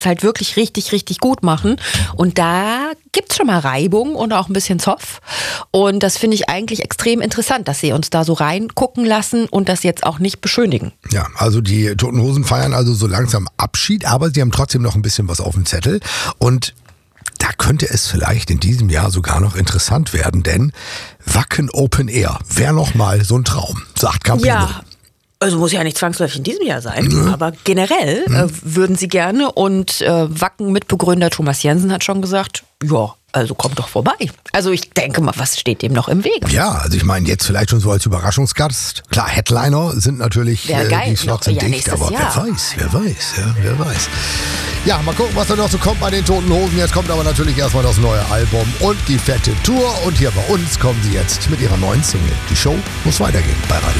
halt wirklich richtig, richtig gut machen. Und da gibt's schon mal Reibung und auch ein bisschen Zoff. Und das finde ich eigentlich extrem interessant, dass sie uns da so reingucken lassen und das jetzt auch nicht beschönigen. Ja, also die Toten Hosen feiern also so langsam Abschied, aber sie haben trotzdem noch ein bisschen was auf dem Zettel. Und da könnte es vielleicht in diesem Jahr sogar noch interessant werden, denn Wacken Open Air wäre noch mal so ein Traum, sagt Campino. Ja. Also muss ja nicht zwangsläufig in diesem Jahr sein, aber generell würden sie gerne und Wacken-Mitbegründer Thomas Jensen hat schon gesagt, ja, also kommt doch vorbei. Also ich denke mal, was steht dem noch im Weg? Ja, also ich meine jetzt vielleicht schon so als Überraschungsgast. Klar, Headliner sind natürlich, die Slots sind dicht, aber wer weiß. Ja, mal gucken, was da noch so kommt bei den Toten Hosen. Jetzt kommt aber natürlich erstmal das neue Album und die fette Tour. Und hier bei uns kommen sie jetzt mit ihrer neuen Single. Die Show muss weitergehen bei Radio